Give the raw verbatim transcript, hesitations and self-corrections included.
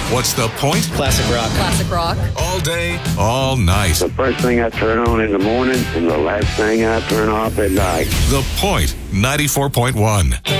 What's the point? Classic rock. Classic rock. All day, all night. The first thing I turn on in the morning and the last thing I turn off at night. The Point, ninety-four point one.